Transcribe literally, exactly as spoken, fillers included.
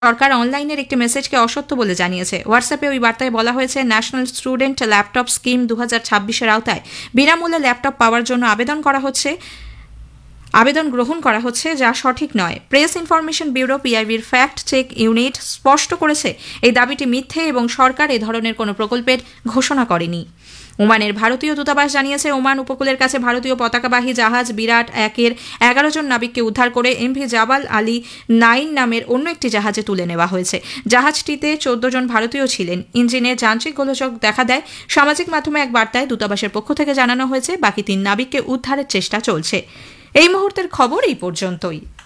সরকার অনলাইনের একটি মেসেজকে অসত্য বলে জানিয়েছে। হোয়াটসঅ্যাপে ওই বার্তায় বলা হয়েছে, ন্যাশনাল স্টুডেন্ট ল্যাপটপ স্কিম দু হাজার ছাব্বিশের আওতায় বিনামূল্যে ল্যাপটপ পাওয়ার জন্য আবেদন করা হচ্ছে আবেদন গ্রহণ করা হচ্ছে, যা সঠিক নয়। Press information bureau পিআইবির fact check unit স্পষ্ট করেছে এই দাবিটি মিথ্যে এবং সরকার এ ধরনের কোনো প্রকল্পের ঘোষণা করেনি। ওমানের ভারতীয় দূতাবাস জানিয়েছে, ওমান উপকূলের কাছে ভারতীয় পতাকাবাহী জাহাজ বিরাট একের এগারো জন নাবিককে উদ্ধার করে এমভি জাবাল আলী নাইন নামের অন্য একটি জাহাজে তুলে নেওয়া হয়েছে। জাহাজটিতে চোদ্দ জন ভারতীয় ছিলেন। ইঞ্জিনে যান্ত্রিক গোলযোগ দেখা দেয়। সামাজিক মাধ্যমে এক বার্তায় দূতাবাসের পক্ষ থেকে জানানো হয়েছে, বাকি তিন নাবিককে উদ্ধারের চেষ্টা চলছে। এই মুহূর্তের খবর এই পর্যন্তই।